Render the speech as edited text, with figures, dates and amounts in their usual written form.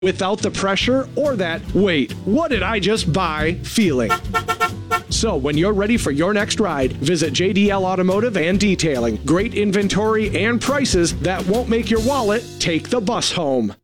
without the pressure or that, wait, what did I just buy feeling. So when you're ready for your next ride, visit JDL Automotive and Detailing. Great inventory and prices that won't make your wallet take the bus home.